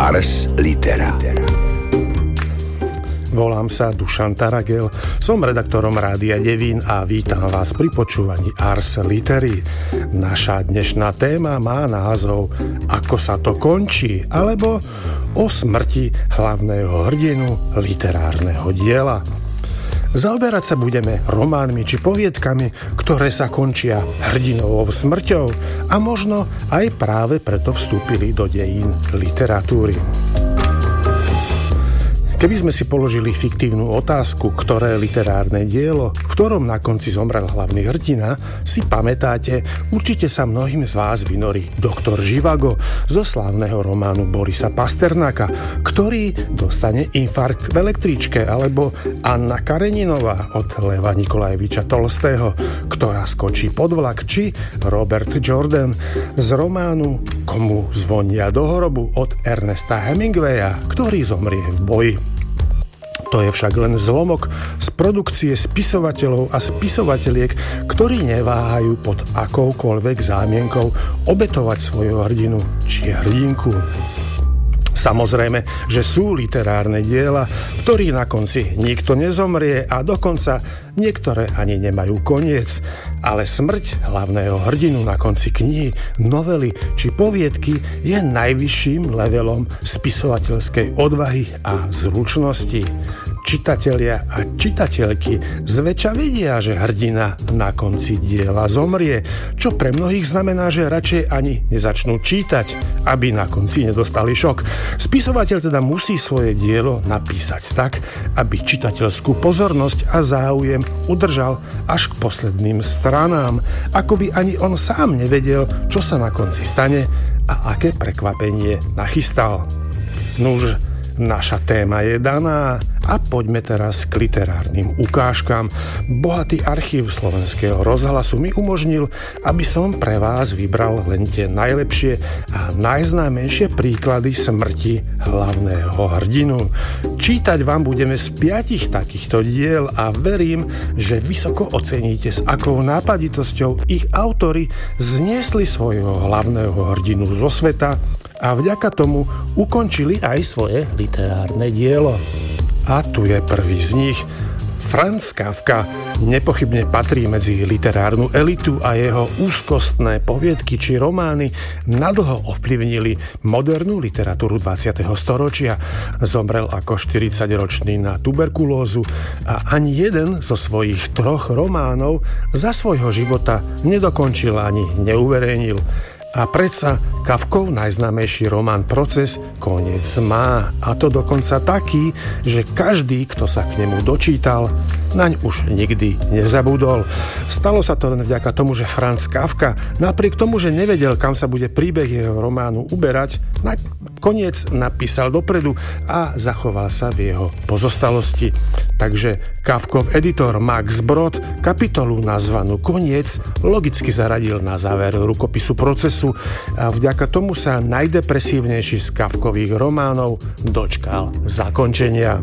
Ars Litera. Volám sa Dušan Taragel, som redaktorom Rádia Devín a vítam vás pri počúvaní Ars Litery. Naša dnešná téma má názov Ako sa to končí, alebo o smrti hlavného hrdinu literárneho diela. Zaoberať sa budeme románmi či poviedkami, ktoré sa končia hrdinovou smrťou a možno aj práve preto vstúpili do dejín literatúry. Keby sme si položili fiktívnu otázku, ktoré literárne dielo, v ktorom na konci zomrel hlavný hrdina, si pamätáte, určite sa mnohým z vás vynorí Doktor Živago zo slávneho románu Borisa Pasternáka, ktorý dostane infarkt v električke, alebo Anna Kareninová od Leva Nikolajeviča Tolstého, ktorá skočí pod vlak, či Robert Jordan z románu Komu zvonia do hrobu od Ernesta Hemingwaya, ktorý zomrie v boji. To je však len zlomok z produkcie spisovateľov a spisovateliek, ktorí neváhajú pod akoukoľvek zámienkou obetovať svojho hrdinu či hrdinku. Samozrejme, že sú literárne diela, v ktorých na konci nikto nezomrie a dokonca niektoré ani nemajú koniec. Ale smrť hlavného hrdinu na konci knihy, novely či poviedky je najvyšším levelom spisovateľskej odvahy a zručnosti. Čitatelia a čitateľky zväčša vedia, že hrdina na konci diela zomrie, čo pre mnohých znamená, že radšej ani nezačnú čítať, aby na konci nedostali šok. Spisovateľ teda musí svoje dielo napísať tak, aby čitateľskú pozornosť a záujem udržal až k posledným stranám, ako by ani on sám nevedel, čo sa na konci stane a aké prekvapenie nachystal. Nuž, naša téma je daná a poďme teraz k literárnym ukážkam. Bohatý archív Slovenského rozhlasu mi umožnil, aby som pre vás vybral len tie najlepšie a najznámejšie príklady smrti hlavného hrdinu. Čítať vám budeme z 5 takýchto diel a verím, že vysoko oceníte, s akou nápaditosťou ich autori zniesli svojho hlavného hrdinu zo sveta a vďaka tomu ukončili aj svoje literárne dielo. A tu je prvý z nich. Franz Kafka nepochybne patrí medzi literárnu elitu a jeho úzkostné poviedky či romány nadlho ovplyvnili modernú literatúru 20. storočia. Zomrel ako 40-ročný na tuberkulózu a ani jeden zo svojich 3 románov za svojho života nedokončil ani neuverejnil. A predsa Kafkov najznámejší román Proces koniec má, a to dokonca taký, že každý, kto sa k nemu dočítal, naň už nikdy nezabudol. Stalo sa to len vďaka tomu, že Franz Kafka, napriek tomu, že nevedel, kam sa bude príbeh jeho románu uberať, koniec napísal dopredu a zachoval sa v jeho pozostalosti. Takže Kafkov editor Max Brod kapitolu nazvanú Koniec logicky zaradil na záver rukopisu Procesu a vďaka tomu sa najdepresívnejší z Kafkových románov dočkal zakončenia.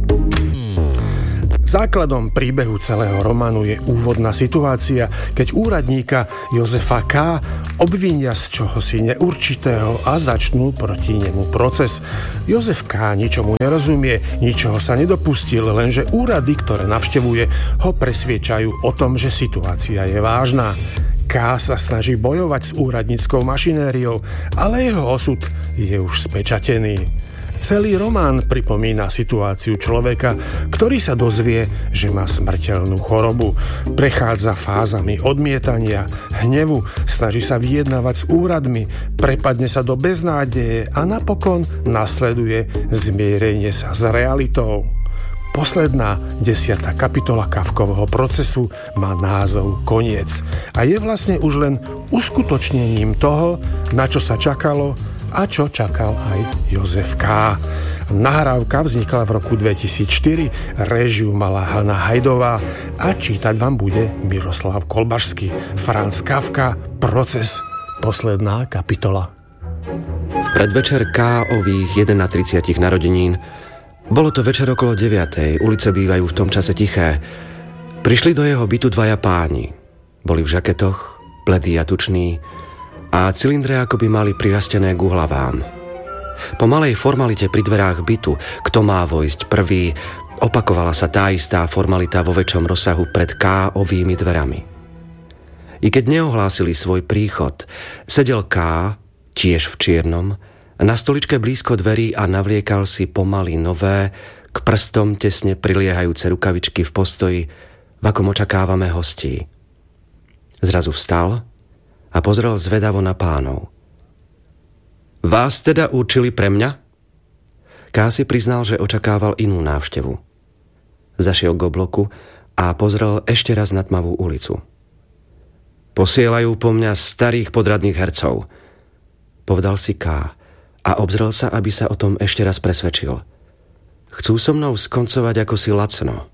Základom príbehu celého románu je úvodná situácia, keď úradníka Jozefa K. obvinia z čohosi neurčitého a začnú proti nemu proces. Jozef K. ničomu nerozumie, ničoho sa nedopustil, lenže úrady, ktoré navštevuje, ho presviečajú o tom, že situácia je vážna. K. sa snaží bojovať s úradníckou mašinériou, ale jeho osud je už spečatený. Celý román pripomína situáciu človeka, ktorý sa dozvie, že má smrteľnú chorobu. Prechádza fázami odmietania, hnevu, snaží sa vyjednávať s úradmi, prepadne sa do beznádeje a napokon nasleduje zmierenie sa s realitou. Posledná 10. kapitola Kafkovho Procesu má názov Koniec a je vlastne už len uskutočnením toho, na čo sa čakalo a čo čakal aj Jozef K. Nahrávka vznikla v roku 2004, réžiu mala Hana Hajdová a čítať vám bude Miroslav Kolbašský. Franz Kafka, Proces, posledná kapitola. Predvečer K-ových 31 narodenín. Bolo to večer okolo 9. Ulice bývajú v tom čase tiché. Prišli do jeho bytu 2 páni. Boli v žaketoch, bledí a tuční, a cylindre ako by mali prirastené ku hlavám. Po malej formalite pri dverách bytu, kto má vojsť prvý, opakovala sa tá istá formalita vo väčšom rozsahu pred K-ovými dverami. I keď neohlásili svoj príchod, sedel K, tiež v čiernom, na stoličke blízko dverí a navliekal si pomaly nové, k prstom tesne priliehajúce rukavičky v postoji, v akom očakávame hostí. Zrazu vstal a pozrel zvedavo na pánov. Vás teda určili pre mňa? Ká si priznal, že očakával inú návštevu. Zašiel k obloku a pozrel ešte raz na tmavú ulicu. Posielajú po mňa starých podradných hercov, povedal si Ká a obzrel sa, aby sa o tom ešte raz presvedčil. Chcú so mnou skoncovať ako si lacno.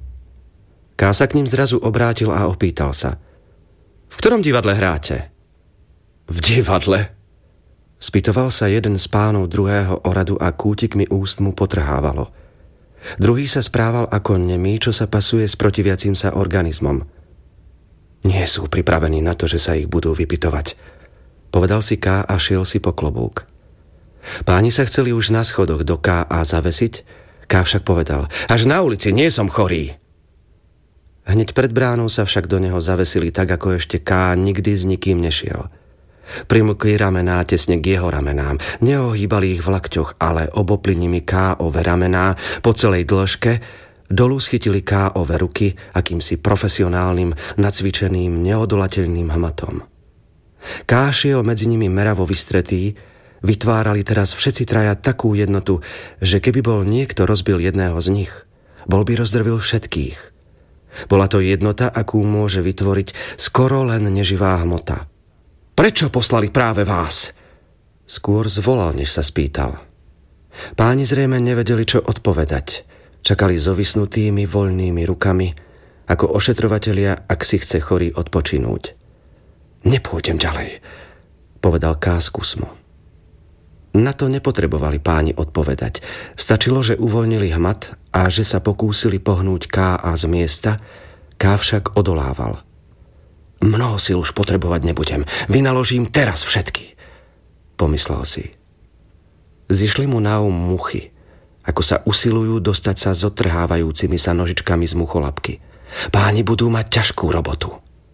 Ká sa k ním zrazu obrátil a opýtal sa. V ktorom divadle hráte? V divadle? Spýtoval sa jeden z pánov druhého oradu a kútikmi úst mu potrhávalo. Druhý sa správal ako nemý, čo sa pasuje s protiviacím sa organizmom. Nie sú pripravení na to, že sa ich budú vypytovať, povedal si K a šiel si po klobúk. Páni sa chceli už na schodoch do K a zavesiť, K však povedal, až na ulici, nie som chorý. Hneď pred bránou sa však do neho zavesili tak, ako ešte K nikdy s nikým nešiel. Primlkli ramená tesne k jeho ramenám, neohýbali ich v lakťoch, ale obopli nimi K-ove ramená po celej dĺžke, dolu schytili K-ove ruky akýmsi profesionálnym, nacvičeným, neodolateľným hmatom. K šiel medzi nimi meravo vystretý, vytvárali teraz všetci traja takú jednotu, že keby bol niekto rozbil jedného z nich, bol by rozdrvil všetkých. Bola to jednota, akú môže vytvoriť skoro len neživá hmota. Prečo poslali práve vás? Skôr zvolal, než sa spýtal. Páni zrejme nevedeli, čo odpovedať. Čakali zovisnutými, voľnými rukami, ako ošetrovatelia, ak si chce chorý odpočinúť. Nepôjdem ďalej, povedal K s kusmo. Na to nepotrebovali páni odpovedať. Stačilo, že uvoľnili hmat a že sa pokúsili pohnúť K a z miesta, K však odolával. Mnoho síl už potrebovať nebudem. Vynaložím teraz všetky, pomyslel si. Zišli mu na muchy, ako sa usilujú dostať sa s odtrhávajúcimi sa nožičkami z mucholapky. Páni budú mať ťažkú robotu.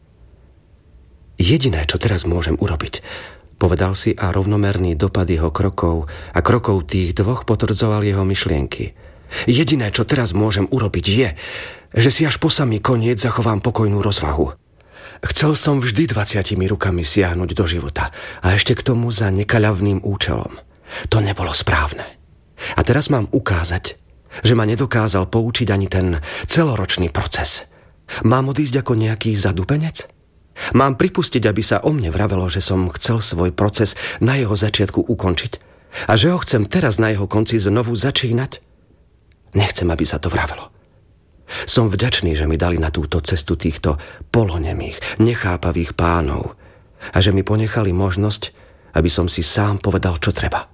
Jediné, čo teraz môžem urobiť, povedal si a rovnomerný dopad jeho krokov a krokov tých dvoch potvrdzoval jeho myšlienky. Jediné, čo teraz môžem urobiť je, že si až po samý koniec zachovám pokojnú rozvahu. Chcel som vždy 20 rukami siahnuť do života a ešte k tomu za nekaľavným účelom. To nebolo správne. A teraz mám ukázať, že ma nedokázal poučiť ani ten celoročný proces. Mám odísť ako nejaký zadupenec? Mám pripustiť, aby sa o mne vravelo, že som chcel svoj proces na jeho začiatku ukončiť a že ho chcem teraz na jeho konci znovu začínať? Nechcem, aby sa to vravelo. Som vďačný, že mi dali na túto cestu týchto polonemých, nechápavých pánov a že mi ponechali možnosť, aby som si sám povedal, čo treba.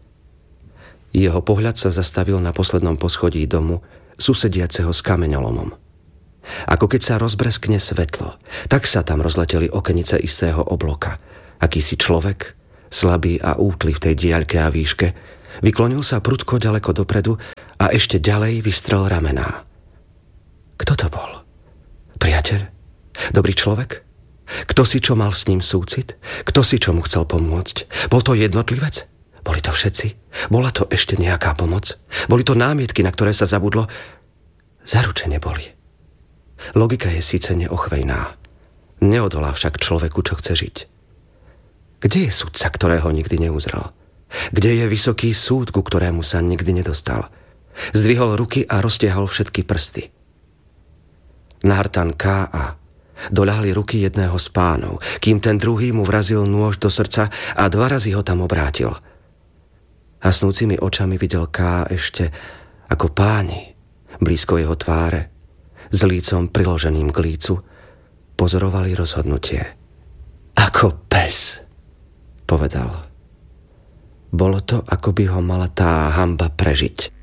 Jeho pohľad sa zastavil na poslednom poschodí domu, susediaceho s kameňolomom. Ako keď sa rozbreskne svetlo, tak sa tam rozleteli okenice istého obloka. Akýsi človek, slabý a útly v tej diaľke a výške, vyklonil sa prudko ďaleko dopredu a ešte ďalej vystrel ramená. Kto to bol? Priateľ? Dobrý človek? Kto si čo mal s ním súcit? Kto si čo mu chcel pomôcť? Bol to jednotlivec? Boli to všetci? Bola to ešte nejaká pomoc? Boli to námietky, na ktoré sa zabudlo? Zaručene boli. Logika je síce neochvejná. Neodolá však človeku, čo chce žiť. Kde je sudca, ktorého nikdy neuzrel? Kde je vysoký súd, ku ktorému sa nikdy nedostal? Zdvihol ruky a roztiahol všetky prsty. Nahrtan K.A. doľahli ruky jedného z pánov, kým ten druhý mu vrazil nôž do srdca a 2 razy ho tam obrátil. Hasnúcimi očami videl K. ešte, ako páni, blízko jeho tváre, s lícom priloženým k lícu, pozorovali rozhodnutie. Ako pes, povedal. Bolo to, ako by ho mala tá hanba prežiť.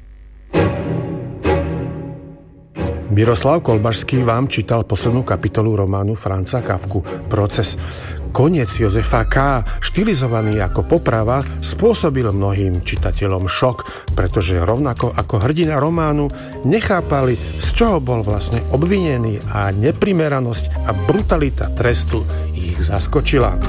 Miroslav Kolbašský vám čítal poslednú kapitolu románu Franza Kafku Proces. Koniec Jozefa K., štilizovaný ako poprava, spôsobil mnohým čitateľom šok, pretože rovnako ako hrdina románu nechápali, z čoho bol vlastne obvinený a neprimeranosť a brutalita trestu ich zaskočila.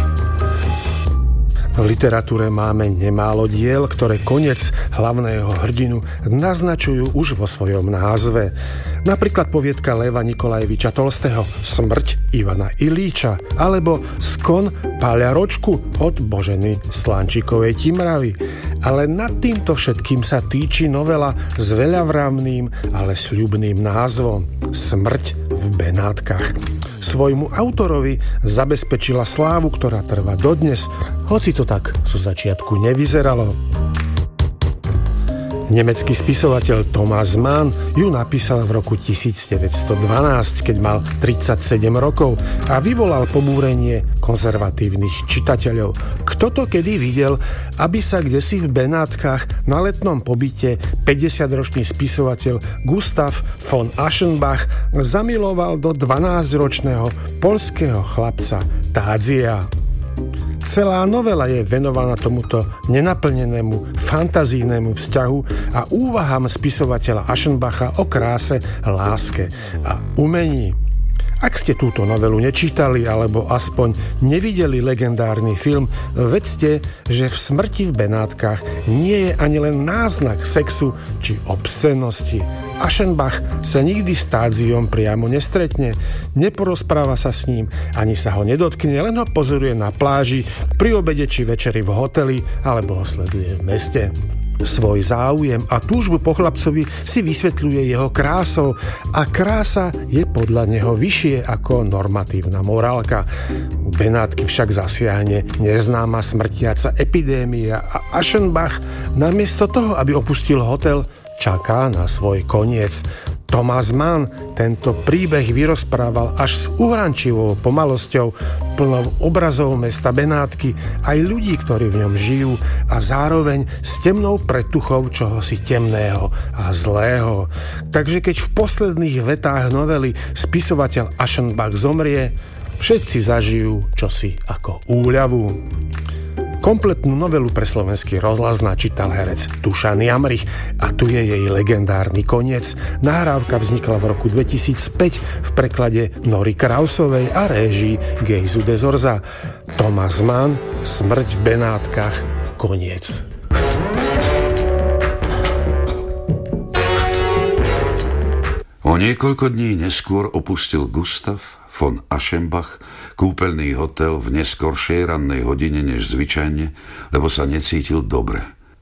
V literatúre máme nemálo diel, ktoré koniec hlavného hrdinu naznačujú už vo svojom názve. Napríklad poviedka Leva Nikolajeviča Tolstého Smrť Ivana Ilíča alebo Skon pália ročku od Boženy Slančíkovej Timravy. Ale nad týmto všetkým sa týči novela s veľavravným, ale sľubným názvom Smrť v Benátkach. Svojmu autorovi zabezpečila slávu, ktorá trvá dodnes, hoci to tak zo začiatku nevyzeralo. Nemecký spisovateľ Thomas Mann ju napísal v roku 1912, keď mal 37 rokov a vyvolal pobúrenie konzervatívnych čitateľov. Kto to kedy videl, aby sa kdesi v Benátkach na letnom pobyte 50-ročný spisovateľ Gustav von Aschenbach zamiloval do 12-ročného poľského chlapca Tádzia. Celá novela je venovaná tomuto nenaplnenému fantazijnému vzťahu a úvahám spisovateľa Aschenbacha o kráse, láske a umení. Ak ste túto novelu nečítali alebo aspoň nevideli legendárny film, vedzte, že v Smrti v Benátkach nie je ani len náznak sexu či obscenosti. Aschenbach sa nikdy s Tádziom priamo nestretne, neporozpráva sa s ním, ani sa ho nedotkne, len ho pozoruje na pláži, pri obede či večeri v hoteli alebo ho sleduje v meste. Svoj záujem a túžbu po chlapcovi si vysvetľuje jeho krásou a krása je podľa neho vyššie ako normatívna morálka. Benátky však zasiahne neznáma smrtiaca epidémia a Aschenbach namiesto toho, aby opustil hotel, čaká na svoj koniec. Thomas Mann tento príbeh vyrozprával až s uhrančivou pomalosťou, plnou obrazov mesta Benátky, aj ľudí, ktorí v ňom žijú a zároveň s temnou pretuchou čohosi temného a zlého. Takže keď v posledných vetách novely spisovateľ Aschenbach zomrie, všetci zažijú čosi ako úľavu. Kompletnú novelu pre slovenský rozhlas načítal herec Dušan Jamrich a tu je jej legendárny koniec. Nahrávka vznikla v roku 2005 v preklade Nory Krausovej a réžii Gejzu de Zorza. Thomas Mann, Smrť v Benátkach, koniec. O niekoľko dní neskôr opustil Gustav von Aschenbach kúpeľný hotel v neskoršej rannej hodine než zvyčajne, lebo sa necítil dobre.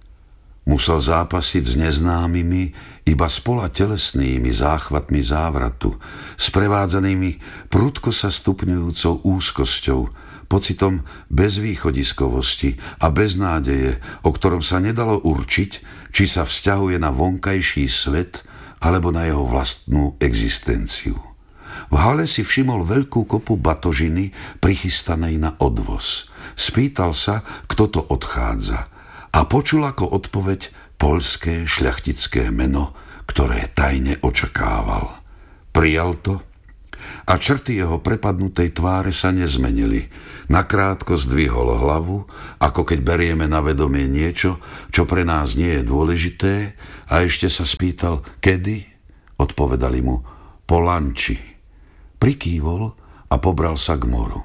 Musel zápasiť s neznámymi, iba spola telesnými záchvatmi závratu, sprevádzanými prudko sa stupňujúcou úzkosťou, pocitom bezvýchodiskovosti a beznádeje, o ktorom sa nedalo určiť, či sa vzťahuje na vonkajší svet alebo na jeho vlastnú existenciu. V hale si všimol veľkú kopu batožiny prichystanej na odvoz. Spýtal sa, kto to odchádza a počul ako odpoveď poľské šľachtické meno, ktoré tajne očakával. Prijal to a črty jeho prepadnutej tváre sa nezmenili. Nakrátko zdvihol hlavu, ako keď berieme na vedomie niečo, čo pre nás nie je dôležité, a ešte sa spýtal, kedy? Odpovedali mu, po lanči. Prikývol a pobral sa k moru.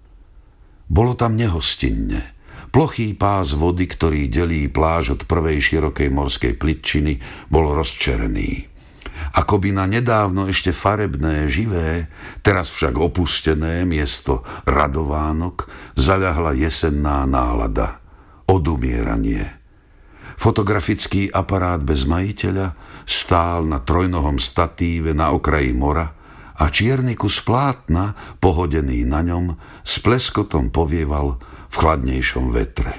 Bolo tam nehostinne. Plochý pás vody, ktorý delí pláž od prvej širokej morskej plitčiny, bol rozčerený. Akoby na nedávno ešte farebné, živé, teraz však opustené miesto radovánok zaľahla jesenná nálada, odumieranie. Fotografický aparát bez majiteľa stál na trojnohom statíve na okraji mora a čierny kus plátna, pohodený na ňom, s pleskotom povieval v chladnejšom vetre.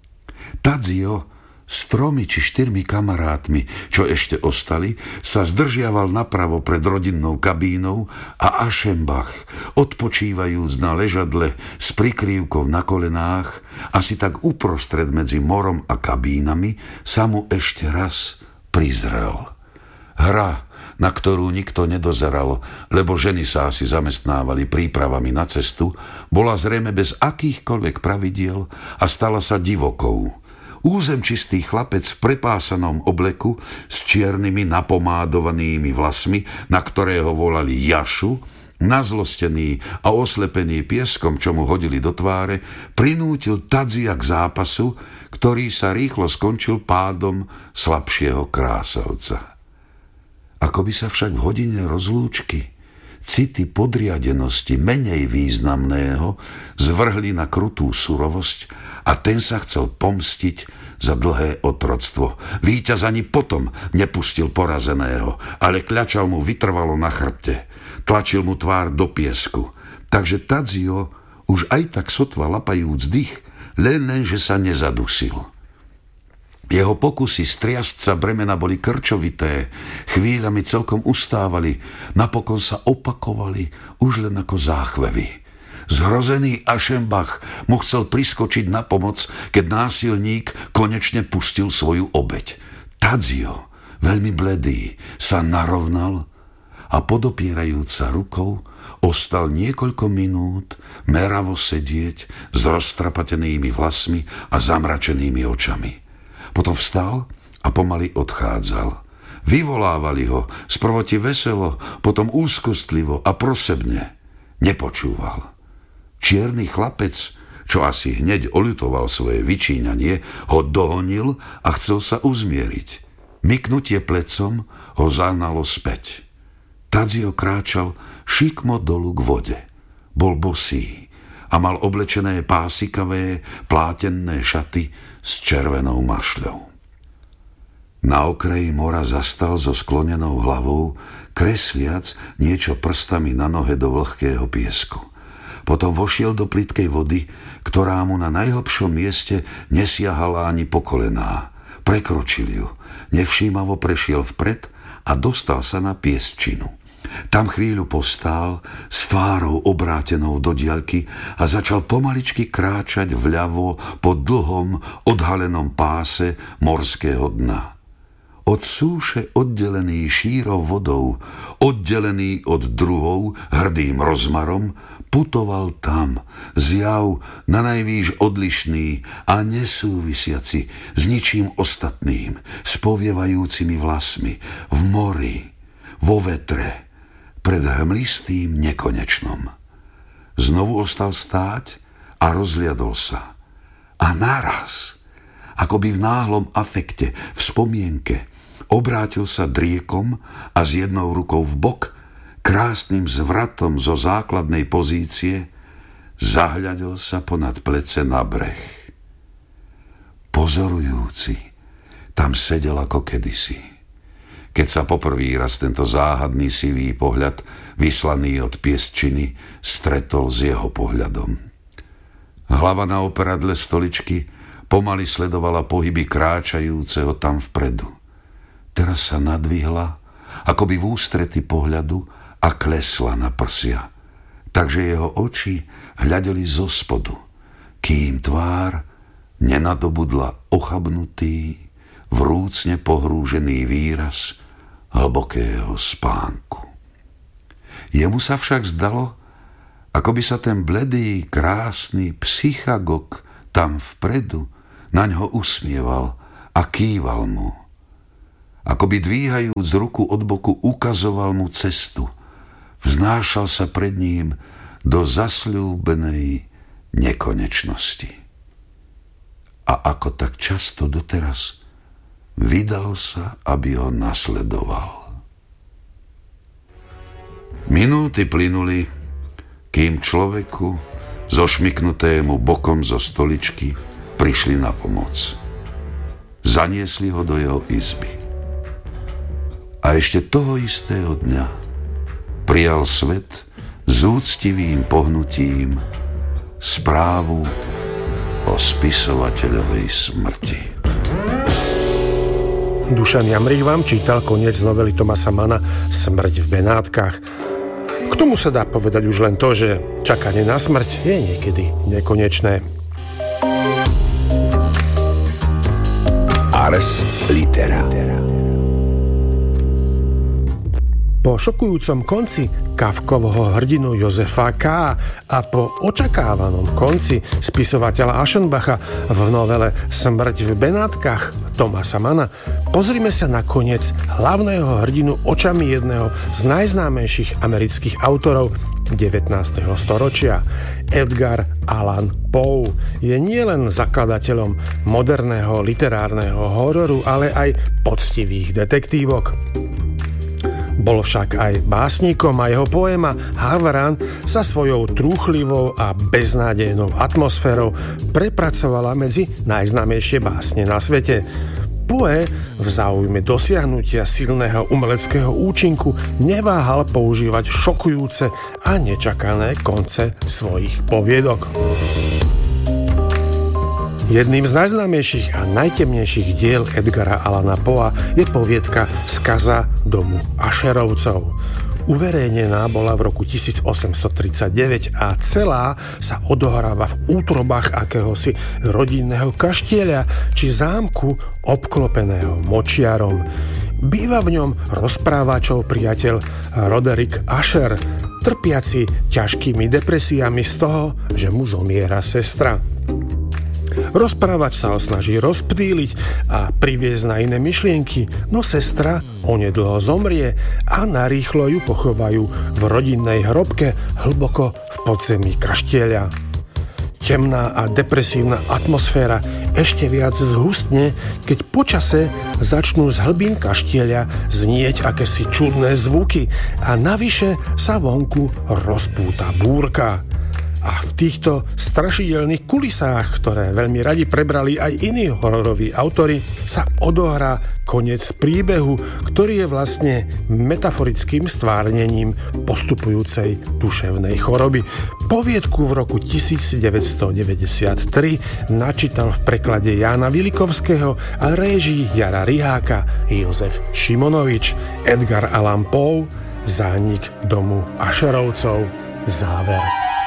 Tadzio s 3 či 4 kamarátmi, čo ešte ostali, sa zdržiaval napravo pred rodinnou kabínou a Aschenbach, odpočívajúc na ležadle s prikrývkou na kolenách, asi tak uprostred medzi morom a kabínami, sa mu ešte raz prizrel. Hra na ktorú nikto nedozeral, lebo ženy sa asi zamestnávali prípravami na cestu, bola zrejme bez akýchkoľvek pravidiel a stala sa divokou. Územčistý chlapec v prepásanom obleku s čiernymi napomádovanými vlasmi, na ktorého volali Jašu, nazlostený a oslepený pieskom, čo mu hodili do tváre, prinútil Tadzia k zápasu, ktorý sa rýchlo skončil pádom slabšieho krásavca. Ako by sa však v hodine rozlúčky city podriadenosti menej významného zvrhli na krutú surovosť a ten sa chcel pomstiť za dlhé otroctvo. Víťaz ani potom nepustil porazeného, ale kľačal mu vytrvalo na chrbte. Tlačil mu tvár do piesku. Takže Tadzio, už aj tak sotva lapajúc dých, lenže sa nezadusil. Jeho pokusy striasť sa bremena boli krčovité, chvíľami celkom ustávali, napokon sa opakovali už len ako záchvevy. Zhrozený Aschenbach mu chcel priskočiť na pomoc, keď násilník konečne pustil svoju obeť. Tadzio, veľmi bledý, sa narovnal a podopierajúc sa rukou, ostal niekoľko minút meravo sedieť s roztrapatenými vlasmi a zamračenými očami. Potom vstal a pomaly odchádzal. Vyvolávali ho, sprvoti veselo, potom úzkostlivo a prosebne. Nepočúval. Čierny chlapec, čo asi hneď oľutoval svoje vyčíňanie, ho dohonil a chcel sa uzmieriť. Myknutie plecom ho zahnalo späť. Tadzio kráčal šikmo dolu k vode. Bol bosý a mal oblečené pásikavé, plátenné šaty s červenou mašľou. Na okraji mora zastal so sklonenou hlavou, kresliac niečo prstami na nohe do vlhkého piesku. Potom vošiel do plytkej vody, ktorá mu na najhlbšom mieste nesiahala ani po kolená. Prekročil ju, nevšímavo prešiel vpred a dostal sa na piesčinu. Tam chvíľu postál s tvárou obrátenou do diaľky a začal pomaličky kráčať vľavo po dlhom, odhalenom páse morského dna. Od súše oddelený šírou vodou, oddelený od druhov hrdým rozmarom, putoval tam, zjav na najvýš odlišný a nesúvisiaci s ničím ostatným, s povievajúcimi vlasmi, v mori, vo vetre, pred hmlistým nekonečnom. Znovu ostal stáť a rozliadol sa. A naraz, akoby v náhlom afekte, v spomienke, obrátil sa driekom a s jednou rukou v bok, krásnym zvratom zo základnej pozície, zahľadil sa ponad plece na breh. Pozorujúci, tam sedel ako kedysi. Keď sa poprvý raz tento záhadný sivý pohľad, vyslaný od piesčiny, stretol s jeho pohľadom. Hlava na operadle stoličky pomaly sledovala pohyby kráčajúceho tam vpredu. Teraz sa nadvihla, akoby v ústrety pohľadu a klesla na prsia. Takže jeho oči hľadeli zo spodu, kým tvár nenadobudla ochabnutý, vrúcne pohrúžený výraz hlbokého spánku. Jemu sa však zdalo, ako by sa ten bledý, krásny psychagog tam vpredu naňho usmieval a kýval mu. Ako by dvíhajúc ruku od boku ukazoval mu cestu. Vznášal sa pred ním do zasľúbenej nekonečnosti. A ako tak často doteraz, vydal sa, aby ho nasledoval. Minúty plynuli, kým človeku, zošmyknutému bokom zo stoličky, prišli na pomoc. Zaniesli ho do jeho izby. A ešte toho istého dňa prijal svet s úctivým pohnutím správu o spisovateľovej smrti. Dušan Jamrich vám čítal koniec novely Thomasa Manna Smrť v Benátkach. K tomu sa dá povedať už len to, že čakanie na smrť je niekedy nekonečné. Ars Litera. Po šokujúcom konci Kafkovho hrdinu Josefa K. a po očakávanom konci spisovateľa Aschenbacha v novele Smrť v Benátkach Thomasa Manna pozrime sa na koniec hlavného hrdinu očami jedného z najznámejších amerických autorov 19. storočia. Edgar Allan Poe je nielen zakladateľom moderného literárneho hororu, ale aj poctivých detektívok. Bol však aj básnikom a jeho poéma Havran sa svojou trúchlivou a beznádejnou atmosférou prepracovala medzi najznámejšie básne na svete. Poe v záujme dosiahnutia silného umeleckého účinku neváhal používať šokujúce a nečakané konce svojich poviedok. Jedným z najznámejších a najtemnejších diel Edgara Allana Poea je poviedka Skaza domu Ascherovcov. Uverejnená bola v roku 1839 a celá sa odohráva v útrobách akéhosi rodinného kaštieľa či zámku obklopeného močiarom. Býva v ňom rozprávačov priateľ Roderick Asher, trpiaci ťažkými depresiami z toho, že mu zomiera sestra. Rozprávač sa ho snaží rozptýliť a priviesť na iné myšlienky, no sestra onedlho zomrie a narýchlo ju pochovajú v rodinnej hrobke hlboko v podzemí kaštieľa. Temná a depresívna atmosféra ešte viac zhustne, keď počase začnú z hlbín kaštieľa znieť akési čudné zvuky a navyše sa vonku rozpúta búrka. A v týchto strašidelných kulisách, ktoré veľmi radi prebrali aj iní hororoví autori, sa odohrá koniec príbehu, ktorý je vlastne metaforickým stvárnením postupujúcej duševnej choroby. Poviedku v roku 1993 načítal v preklade Jána Vilikovského a réžii Jara Riháka Jozef Šimonovič. Edgar Allan Poe, Zánik domu Ascherovcov, záver.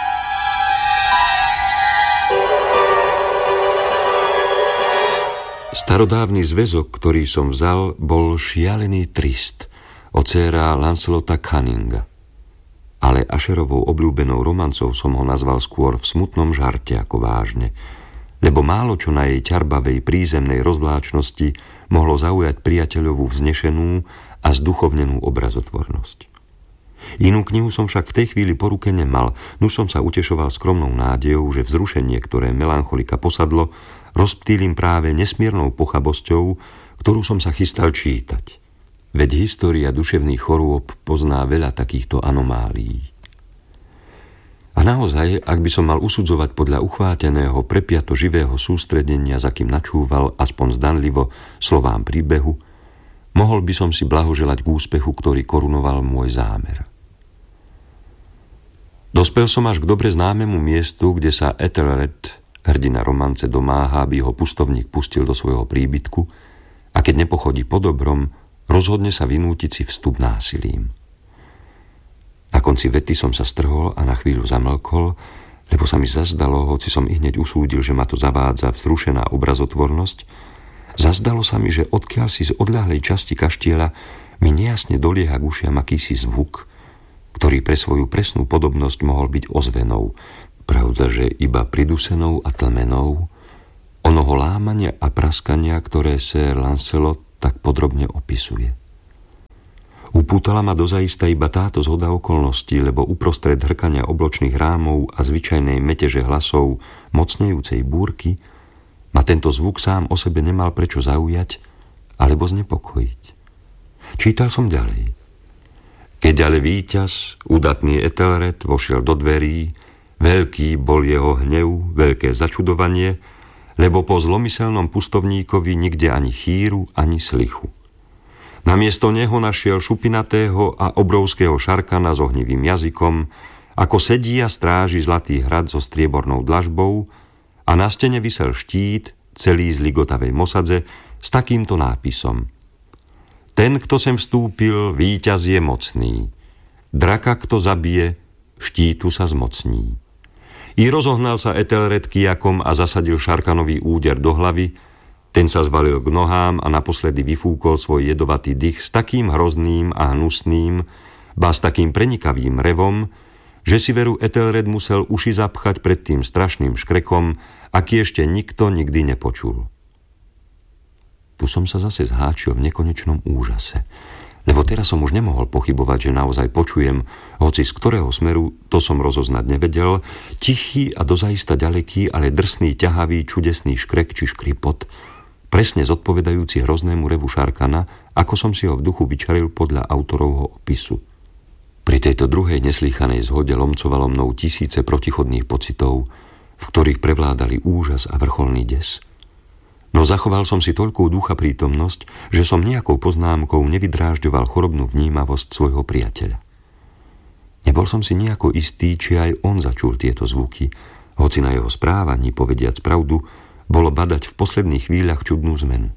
Starodávny zväzok, ktorý som vzal, bol Šialený Trist od séra Lancelota Cunninga. Ale Ascherovou obľúbenou romancou som ho nazval skôr v smutnom žarte ako vážne, lebo málo čo na jej ťarbavej prízemnej rozvláčnosti mohlo zaujať priateľovú vznešenú a zduchovnenú obrazotvornosť. Inú knihu som však v tej chvíli po ruke nemal, nuž som sa utešoval skromnou nádejou, že vzrušenie, ktoré melancholika posadlo, rozptýlim práve nesmiernou pochabosťou, ktorú som sa chystal čítať. Veď história duševných chorôb pozná veľa takýchto anomálií. A naozaj, ak by som mal usudzovať podľa uchváteného, prepiato živého sústredenia, za kým načúval aspoň zdanlivo slovám príbehu, mohol by som si blahoželať k úspechu, ktorý korunoval môj zámer. Dospel som až k dobre známemu miestu, kde sa Ethelred, hrdina romance, domáha, aby ho pustovník pustil do svojho príbytku a keď nepochodí po dobrom, rozhodne sa vynútiť si vstup násilím. Na konci vety som sa strhol a na chvíľu zamlkol, lebo sa mi zazdalo, hoci som ihneď usúdil, že ma to zavádza vzrušená obrazotvornosť, zazdalo sa mi, že odkiaľ si z odľahlej časti kaštieľa mi nejasne dolieha k ušiam akýsi zvuk, ktorý pre svoju presnú podobnosť mohol byť ozvenou, pravdaže iba pridusenou a tlmenou, onoho lámania a praskania, ktoré Sir Lancelot tak podrobne opisuje. Upútala ma dozaista iba táto zhoda okolností, lebo uprostred hrkania obločných rámov a zvyčajnej meteže hlasov mocnejúcej búrky ma tento zvuk sám o sebe nemal prečo zaujať alebo znepokojiť. Čítal som ďalej. Keď ale víťaz, udatný Ethelred, vošiel do dverí, veľký bol jeho hnev, veľké začudovanie, lebo po zlomyselnom pustovníkovi nikde ani chýru, ani slichu. Namiesto neho našiel šupinatého a obrovského šarkana s ohnivým jazykom, ako sedí a stráži zlatý hrad so striebornou dlažbou a na stene visel štít, celý z ligotavej mosadze, s takýmto nápisom. Ten, kto sem vstúpil, víťaz je mocný. Draka, kto zabije, štítu sa zmocní. I rozohnal sa Ethelred kijakom a zasadil šarkanový úder do hlavy, Ten sa zvalil k nohám a naposledy vyfúkol svoj jedovatý dých s takým hrozným a hnusným, ba s takým prenikavým revom, že si veru Ethelred musel uši zapchať pred tým strašným škrekom, aký ešte nikto nikdy nepočul. Tu som sa zase zháčil v nekonečnom úžase, lebo teraz som už nemohol pochybovať, že naozaj počujem, hoci z ktorého smeru, to som rozoznať nevedel, tichý a dozaista ďaleký, ale drsný, ťahavý, čudesný škrek či škripot, presne zodpovedajúci hroznému revu Šarkana, ako som si ho v duchu vyčaril podľa autorovho opisu. Pri tejto druhej neslýchanej zhode lomcovalo mnou tisíce protichodných pocitov, v ktorých prevládali úžas a vrcholný des. No zachoval som si toľkú ducha prítomnosť, že som nejakou poznámkou nevydrážďoval chorobnú vnímavosť svojho priateľa. Nebol som si nejako istý, či aj on začul tieto zvuky, hoci na jeho správaní, povediac pravdu, bolo badať v posledných chvíľach čudnú zmenu.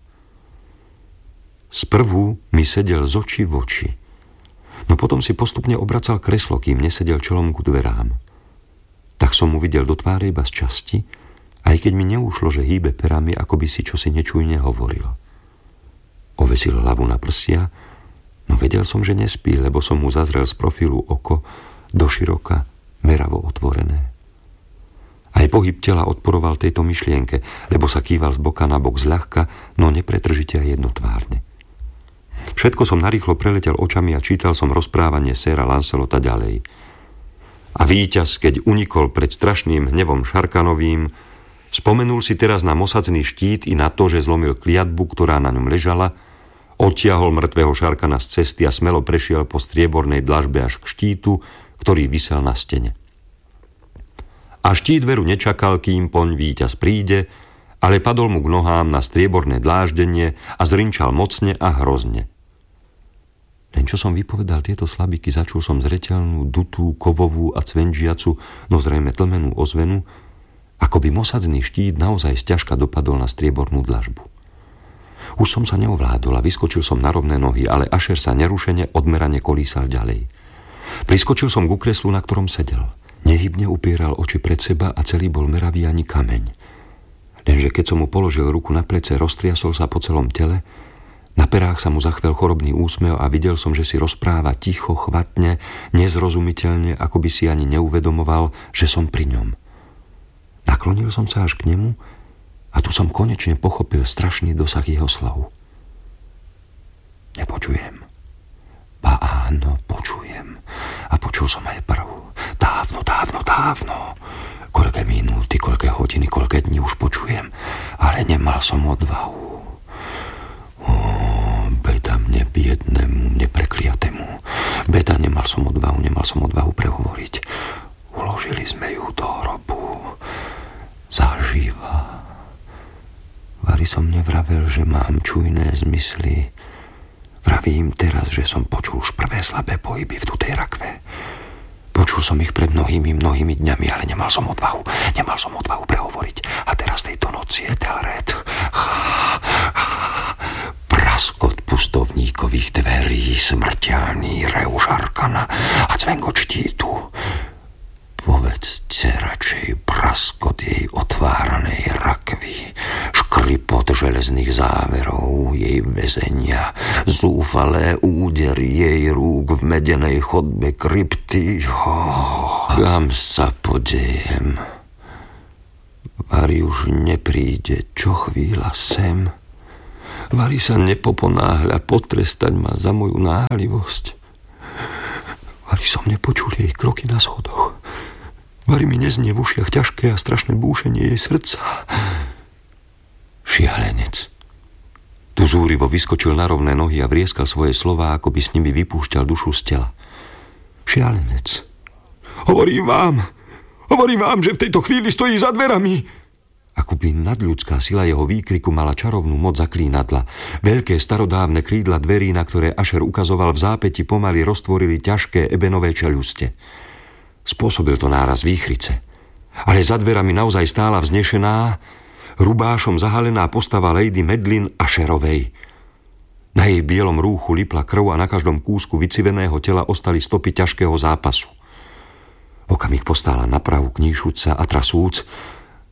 Sprvu mi sedel z očí v oči, no potom si postupne obracal kreslo, kým nesedel čelom ku dverám. Tak som mu videl do tváre iba z časti, aj keď mi neušlo, že hýbe perami, ako by si čosi nečujne hovoril. Ovesil hlavu na prsia, no vedel som, že nespí, lebo som mu zazrel z profilu oko, doširoka, meravo otvorené. Aj pohyb tela odporoval tejto myšlienke, lebo sa kýval z boka na bok zľahka, no nepretržite a jednotvárne. Všetko som narýchlo preletel očami a čítal som rozprávanie séra Lancelota ďalej. A víťaz, keď unikol pred strašným hnevom Šarkanovým, spomenul si teraz na mosadzný štít i na to, že zlomil kliatbu, ktorá na ňom ležala, odtiahol mŕtvého Šarkana z cesty a smelo prešiel po striebornej dlažbe až k štítu, ktorý visel na stene. A štít veru nečakal, kým poň víťaz príde, ale padol mu k nohám na strieborné dláždenie a zrinčal mocne a hrozne. Len čo som vypovedal tieto slabiky, začul som zreteľnú, dutú, kovovú a cvenžiacu, no zrejme tlmenú ozvenu, ako by mosadzný štít naozaj sťažka dopadol na striebornú dlažbu. Už som sa neovládol a vyskočil som na rovné nohy, ale Ašer sa nerušene odmerane kolísal ďalej. Priskočil som ku kreslu, na ktorom sedel. Nehybne upieral oči pred seba a celý bol meravý ani kameň. Lenže keď som mu položil ruku na plece, roztriasol sa po celom tele, na perách sa mu zachvel chorobný úsmev a videl som, že si rozpráva ticho, chvatne, nezrozumiteľne, ako by si ani neuvedomoval, že som pri ňom. Naklonil som sa až k nemu a tu som konečne pochopil strašný dosah jeho slov. Nepočujem. Ba áno, počujem. A počul som aj prvú. Dávno. Koľké minúty, koľké hodiny, koľké dní už počujem. Ale nemal som odvahu. Beda mne biednému, mne prekliatému. Beda, nemal som odvahu prehovoriť. Uložili sme ju do hrobu. Zažíva. Vari som nevravel, že mám čujné zmysly. Vravím teraz, že som počul už prvé slabé pohyby v tutej rakve. Počul som ich pred mnohými dňami, ale nemal som odvahu prehovoriť. A teraz tejto noci je Ethelred. Praskot pustovníkových dverí, smrteľný rev Šarkana a cvengo štítu. Povedzte radšej praskot jej otváranej rakvy, škripot železných záverov jej väzenia, zúfalé údery jej rúk v medenej chodbe krypty. Kam sa podejem? Vari už nepríde čo chvíľa sem. Vari sa nepoponáhľa potrestať ma za moju náhlivosť. Vari som nepočul jej kroky na schodoch. Vari mi neznie v ušiach ťažké a strašné búšenie jej srdca. Šialenec. Tu zúrivo vyskočil na rovné nohy a vrieskal svoje slová, ako by s nimi vypúšťal dušu z tela. Šialenec. Hovorím vám, že v tejto chvíli stojí za dverami. Akoby nadľudská sila jeho výkriku mala čarovnú moc zaklínadla. Veľké starodávne krídla dverí, na ktoré Ašer ukazoval v zápäti, pomaly roztvorili ťažké ebenové čeľuste. Spôsobil to náraz výchrice. Ale za dverami naozaj stála vznešená, rubášom zahalená postava Lady Medlin Ašerovej. Na jej bielom rúchu lipla krv a na každom kúsku vyciveného tela ostali stopy ťažkého zápasu. Okamih postála naprahu kníšuca a trasúc,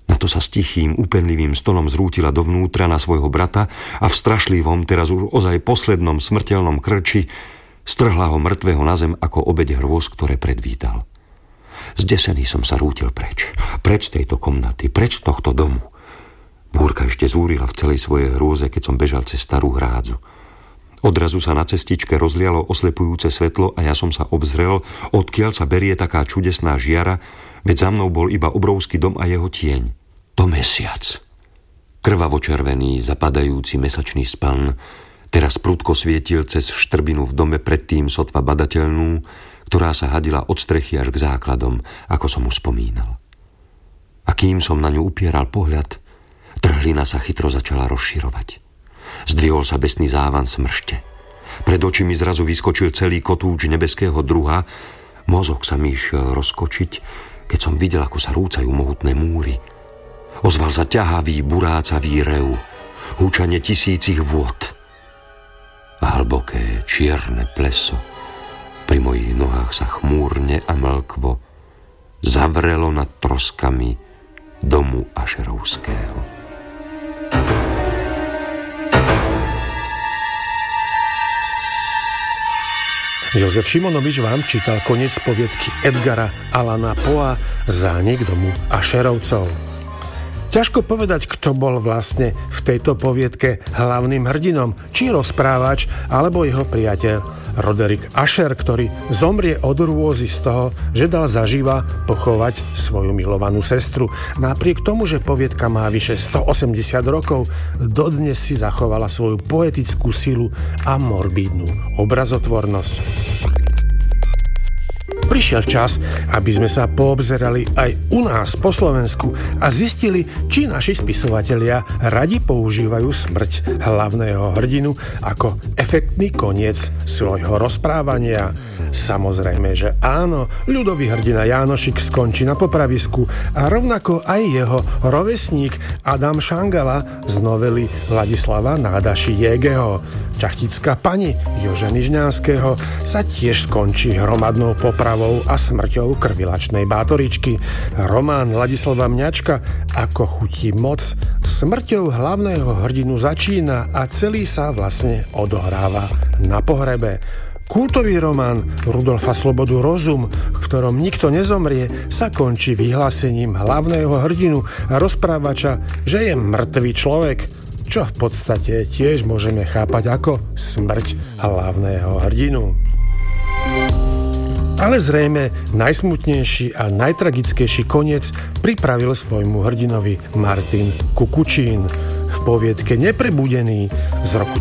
Na to sa s tichým, úpenlivým stonom zrútila dovnútra na svojho brata a v strašlivom, teraz už ozaj poslednom smrteľnom krči strhla ho mŕtvého na zem ako obeť hrôz, ktoré predvídal. Zdesený som sa rútil preč z tejto komnaty, preč z tohto domu. Búrka ešte zúrila v celej svojej hrôze, keď som bežal cez starú hrádzu. Odrazu sa na cestičke rozlialo oslepujúce svetlo a ja som sa obzrel, odkiaľ sa berie taká čudesná žiara, veď za mnou bol iba obrovský dom a jeho tieň. To mesiac. Krvavo červený, zapadajúci mesačný span, teraz prudko svietil cez štrbinu v dome predtým sotva badateľnú, ktorá sa hadila od strechy až k základom, ako som už spomínal. A kým som na ňu upieral pohľad, trhlina sa chytro začala rozširovať. Zdvihol sa besný závan smršte. Pred očimi zrazu vyskočil celý kotúč nebeského druha. Mozog sa mi išiel rozkočiť, keď som videl, ako sa rúcajú mohutné múry. Ozval sa ťahavý, burácavý rev, húčanie tisícich vôd. A hlboké, čierne pleso pri mojich nohách sa chmúrne a mlkvo zavrelo nad troskami domu Ašerovského. Jozef Šimonovič vám čítal koniec poviedky Edgara Allana Poea Zánik domu Ašerovcov. Ťažko povedať, kto bol vlastne v tejto poviedke hlavným hrdinom, či rozprávač, alebo jeho priateľ Roderick Asher, ktorý zomrie od rôzy z toho, že dal zaživa pochovať svoju milovanú sestru. Napriek tomu, že poviedka má vyše 180 rokov, dodnes si zachovala svoju poetickú silu a morbídnu obrazotvornosť. Prišiel čas, aby sme sa poobzerali aj u nás po Slovensku a zistili, či naši spisovatelia radi používajú smrť hlavného hrdinu ako efektný koniec svojho rozprávania. Samozrejme, že áno, ľudový hrdina Jánošik skončí na popravisku a rovnako aj jeho rovesník Adam Šangala z novely Ladislava Nádaši Jégeho. Čachtická pani Jože Nižňanského sa tiež skončí hromadnou popravou a smrťou krvilačnej bátoričky. Román Ladislava Mňačka Ako chutí moc smrťou hlavného hrdinu začína a celý sa vlastne odohráva na pohrebe. Kultový román Rudolfa Slobodu Rozum, v ktorom nikto nezomrie, sa končí vyhlásením hlavného hrdinu a rozprávača, že je mŕtvý človek, čo v podstate tiež môžeme chápať ako smrť hlavného hrdinu. Ale zrejme najsmutnejší a najtragickejší koniec pripravil svojmu hrdinovi Martin Kukučín. V poviedke Neprebudený z roku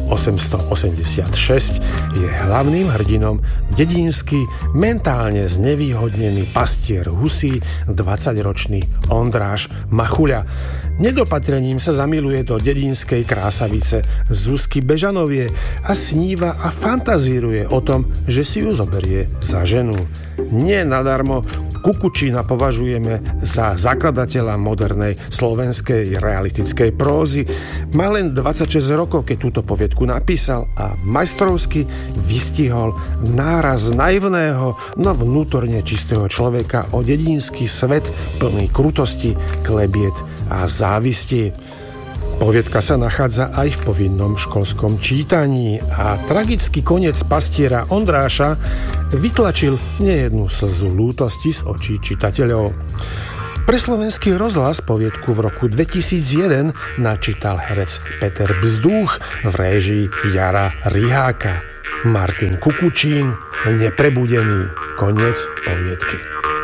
1886 je hlavným hrdinom dedinský, mentálne znevýhodnený pastier husí, 20-ročný Ondráš Machuľa. Nedopatrením sa zamiluje do dedinskej krásavice Zuzky Bežanovie a sníva a fantazíruje o tom, že si ju zoberie za ženu. Nie nadarmo Kukučína považujeme za zakladateľa modernej slovenskej realitickej prózy. Má len 26 rokov, keď túto poviedku napísal a majstrovsky vystihol náraz naivného, no vnútorne čistého človeka o dedinský svet plný krutosti, klebiet a závisti. Poviedka sa nachádza aj v povinnom školskom čítaní a tragický koniec pastiera Ondráša vytlačil nejednú slzu lútosti z očí čitateľov. Pre Slovenský rozhlas poviedku v roku 2001 načítal herec Peter Bzdúch v réžii Jara Riháka. Martin Kukučín, Neprebudený, koniec poviedky.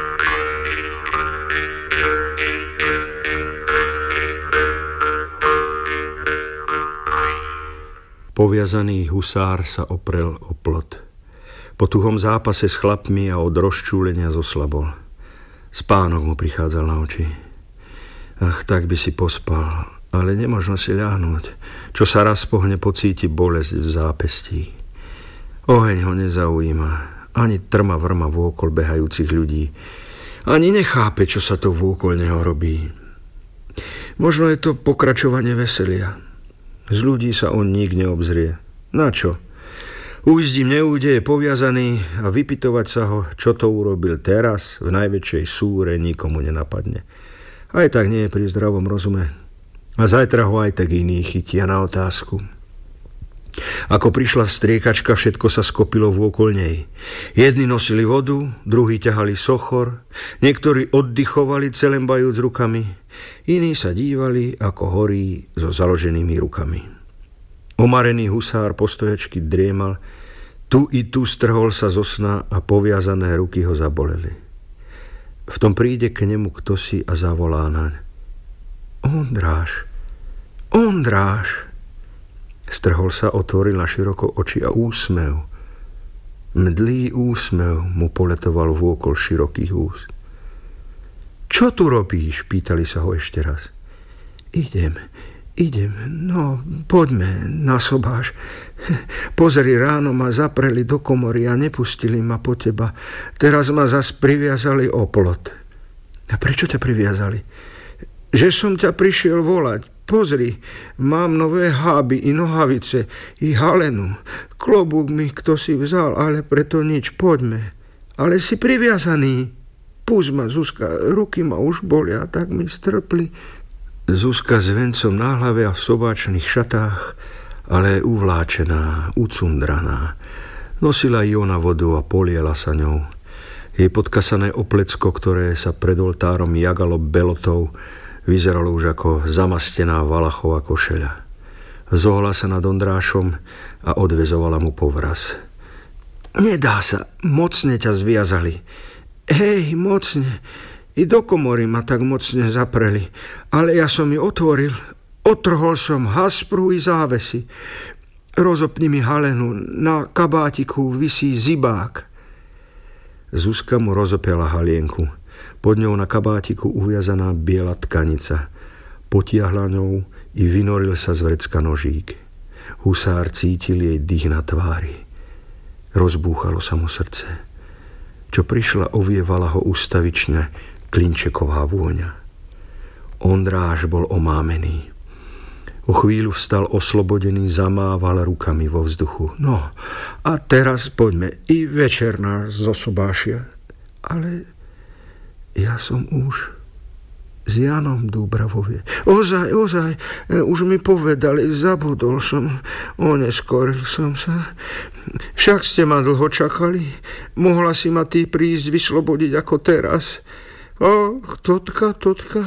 Poviazaný husár sa oprel o plot. Po tuhom zápase s chlapmi a od rozčúlenia zoslabol. Spánok mu prichádzal na oči. Ach, tak by si pospal, ale nemožno si ľahnúť. Čo sa raz pohne, pocíti bolesť v zápestí. Oheň ho nezaujíma, ani trma vrma vôkol behajúcich ľudí. Ani nechápe, čo sa to vôkol neho robí. Možno je to pokračovanie veselia. Z ľudí sa on nik neobzrie. Na čo? Ujsť im neújde, je poviazaný a vypytovať sa ho, čo to urobil teraz, v najväčšej súre nikomu nenapadne. Aj tak nie je pri zdravom rozume. A zajtra ho aj tak iní chytia na otázku. Ako prišla striekačka, všetko sa skopilo vôkol nej. Jedni nosili vodu, druhí ťahali sochor, niektorí oddychovali celembajúc rukami, iní sa dívali, ako horí so založenými rukami. Omarený husár postojačky driemal, tu i tu strhol sa zo sna a poviazané ruky ho zaboleli. V tom príde k nemu ktosi a zavolá naň. Ondráš, Ondráš. Strhol sa, otvoril na široko oči a úsmev. Mdlý úsmev mu poletoval vôkol širokých úst. Čo tu robíš? Pýtali sa ho ešte raz. Idem, no poďme na sobáš. Pozri, ráno ma zapreli do komory a nepustili ma po teba. Teraz ma zas priviazali o plot. A prečo ťa priviazali? Že som ťa prišiel volať. Pozri, mám nové háby i nohavice, i halenu. Klobúk mi kto si vzal, ale preto nič, poďme. Ale si priviazaný. Pust ma, Zuzka, ruky ma už bolia, tak mi strpli. Zuzka s vencom na hlave a v sobáčnych šatách, ale uvláčená, ucundraná. Nosila i ona vodu a poliela sa ňou. Jej podkasané oplecko, ktoré sa pred oltárom jagalo belotou, vyzeralo už ako zamastená valachová košeľa. Zohla sa nad Ondrášom a odvezovala mu povraz. Nedá sa, mocne ťa zviazali. Hej, mocne. I do komory ma tak mocne zapreli. Ale ja som ju otvoril. Otrhol som haspru i závesy. Rozopni mi halenu. Na kabátiku visí zibák. Zuzka mu rozopela halienku. Pod ňou na kabátiku uviazaná biela tkanica. Potiahla ňou i vynoril sa z vrecka nožík. Husár cítil jej dých na tvári. Rozbúchalo sa mu srdce. Čo prišla, ovievala ho ustavične klinčeková vôňa. Ondráš bol omámený. O chvíľu vstal oslobodený, zamával rukami vo vzduchu. No, a teraz poďme, i večer nás zosobášia. Ale ja som už s Janom Dúbravovie. Ozaj, už mi povedali, zabudol som, oneskoril som sa. Však ste ma dlho čakali, mohla si ma ty prísť vyslobodiť ako teraz. Totka,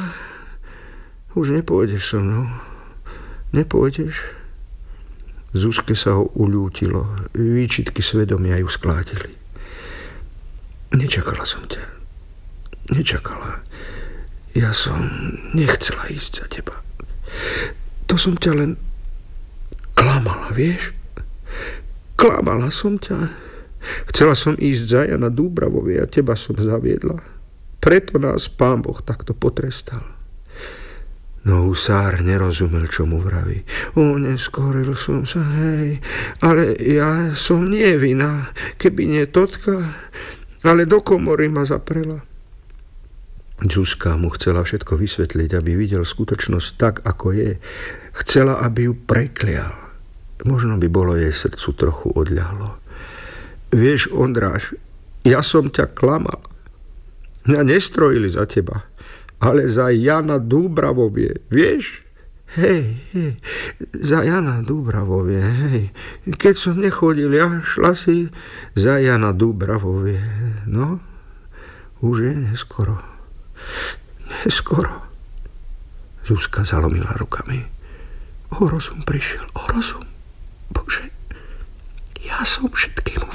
už nepôjdeš so mnou, nepôjdeš. Zuzke sa ho uľútilo, výčitky svedomia ju sklátili. Nečakala som ťa. Nečakala. Ja som nechcela ísť za teba. To som ťa len klamala, vieš? Klamala som ťa. Chcela som ísť za Jana Dúbravovej a teba som zaviedla. Preto nás Pán Boh takto potrestal. No husár nerozumel, čo mu vraví. Neskoril som sa, hej, ale ja som nie vina, keby nie Totka, ale do komory ma zaprela. Zuzka mu chcela všetko vysvetliť, aby videl skutočnosť tak, ako je. Chcela, aby ju preklial. Možno by bolo jej srdcu trochu odľahlo. Vieš, Ondráš, ja som ťa klamal. Mňa nestrojili za teba, ale za Jana Dúbravovie. Vieš? Hej, za Jana Dúbravovie, hej. Keď som nechodil, ja šla si za Jana Dúbravovie. No, už je neskoro. Neskoro. Zuzka zalomila rukami. O rozum prišiel, o rozum. Bože, ja som všetkému